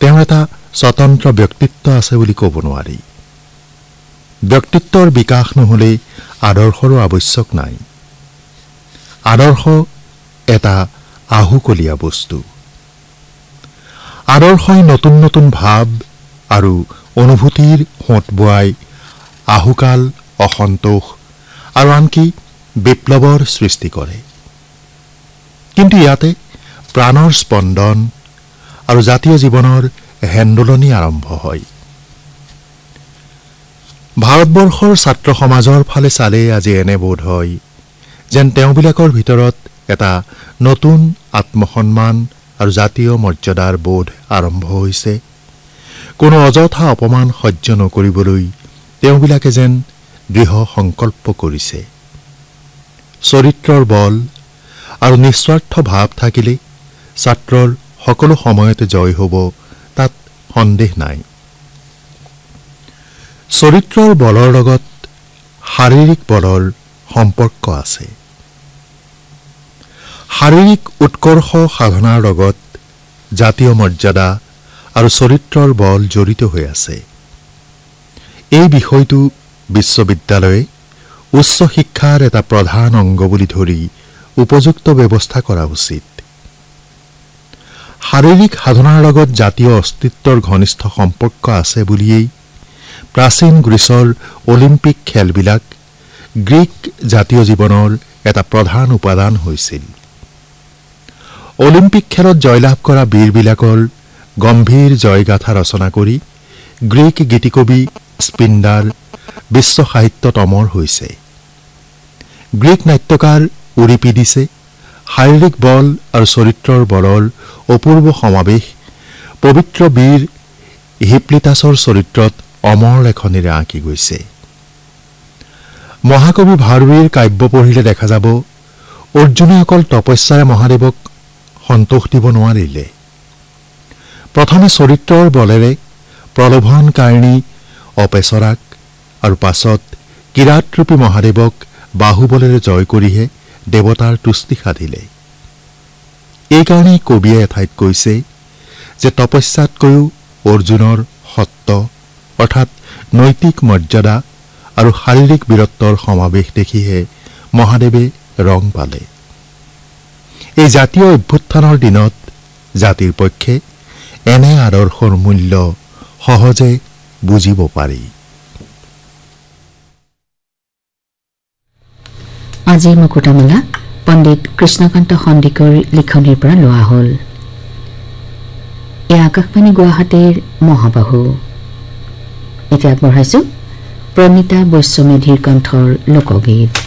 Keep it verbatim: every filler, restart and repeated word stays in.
তেওঁৰ এটা স্বতন্ত্ৰ ব্যক্তিত্ব আছে বুলি ক'ব নোৱাৰি। ব্যক্তিত্বৰ বিকাশ নহ'লে আদৰ্শৰো আৱশ্যক নাই। আদৰ্শ এটা আহুকলীয়া বস্তু। আদৰ্শই নতুন নতুন ভাৱ আৰু অনুভূতিৰ সোঁত বোৱাই আহুকাল, অসন্তোষ আৰু আনকি বিপ্লৱৰ সৃষ্টি কৰে। কিন্তু ইয়াতে প্ৰাণৰ স্পন্দন আৰু জাতীয় জীৱনৰ হেন্দোলনি আৰম্ভ হয়। ভাৰতবৰ্ষৰ ছাত্ৰ সমাজৰ ফালে চালে আজি এনে বোধ হয় যেন তেওঁবিলাকৰ ভিতৰত এটা নতুন আত্মসন্মান আৰু জাতীয় মৰ্যাদাৰ বোধ আৰম্ভ হৈছে। কোনো অযথা অপমান সহ্য নকৰিবলৈ তেওঁবিলাকে যেন দৃঢ় সংকল্প কৰিছে। চৰিত্ৰৰ বল আৰু নিস্বাৰ্থ ভাৱ থাকিলে ছাত্ৰৰ সকলো সময়তে জয় হ'ব, তাত সন্দেহ নাই। চৰিত্ৰৰ বলৰ লগত শাৰীৰিক বলৰ সম্পৰ্ক আছে। শাৰীৰিক উৎকৰ্ষ সাধনাৰ লগত জাতীয় মৰ্যাদা আৰু চৰিত্ৰৰ বল জড়িত হৈ আছে। এই বিষয়টো বিশ্ববিদ্যালয়ে উচ্চ শিক্ষাৰ এটা প্ৰধান অংগ বুলি ধৰি উপযুক্ত ব্যৱস্থা কৰা উচিত। শাৰীৰিক সাধনাৰ লগত জাতীয় অস্তিত্বৰ ঘনিষ্ঠ সম্পৰ্ক আছে বুলিয়েই প্ৰাচীন গ্ৰীচৰ অলিম্পিক খেলবিলাক গ্ৰীক জাতীয় জীৱনৰ এটা প্ৰধান উপাদান হৈছিল। অলিম্পিক খেলত জয়লাভ কৰা বীৰবিলাকৰ গম্ভীৰ জয়গাথা ৰচনা কৰি গ্ৰীক গীতিকবি স্পিণ্ডাৰ বিশ্ব সাহিত্যত অমৰ হৈছে। গ্ৰীক নাট্যকাৰ উৰিপিডিছে শাৰীৰিক বল আৰু চৰিত্ৰৰ বলৰ অপূৰ্ব সমাৱেশ পবিত্ৰ বীৰ হিপ্লিটাছৰ চৰিত্ৰত অমৰ লেখনিৰে আঁকি গৈছে। মহাকবি ভাৰৱীৰ কাব্য পঢ়িলে দেখা যাব অৰ্জুনে অকল তপস্যাৰে মহাদেৱক সন্তোষ দিব নোৱাৰিলে। প্ৰথমে চৰিত্ৰৰ বলেৰে প্ৰলোভনকাৰিণী অপেচৰাক আৰু পাছত কিৰাতৰূপী মহাদেৱক বাহুবলেৰে জয় কৰিহে দেৱতাৰ তুষ্টি সাধিলে। এইকাৰণেই কবিয়ে এঠাইত কৈছে যে তপস্যাতকৈও অৰ্জুনৰ সত্য অৰ্থাৎ নৈতিক মৰ্যাদা আৰু শাৰীৰিক বীৰত্বৰ সমাৱেশ দেখিহে মহাদেৱে ৰং পালে। এই জাতীয় অভ্যুত্থানৰ দিনত জাতিৰ পক্ষে এনে আদৰ্শৰ মূল্য সহজে বুজিব পাৰি। আজিৰ মুকুতামালা পণ্ডিত কৃষ্ণকান্ত সন্দিকৈৰ লিখনিৰ পৰা লোৱা হ'ল। এই আকাশবাণী গুৱাহাটীৰ মহাবাহু। এতিয়া আগবঢ়াইছো প্ৰণীতা বৈশ্যমেধিৰ কণ্ঠৰ লোকগীত।